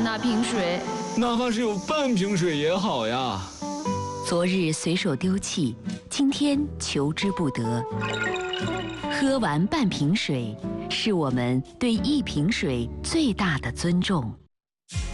那瓶水。 哪怕是有半瓶水也好呀。 昨日随手丢弃，今天求之不得。喝完半瓶水，是我们对一瓶水最大的尊重。